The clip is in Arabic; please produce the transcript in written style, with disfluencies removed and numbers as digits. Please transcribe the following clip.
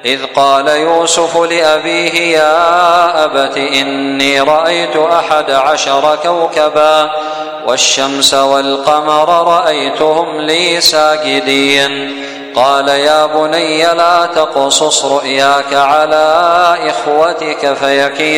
إذ قال يوسف لأبيه يا أبت إني رأيت 11 كوكبا والشمس والقمر رأيتهم لي ساجدين قال يا بني لا تقصص رؤياك على إخوتك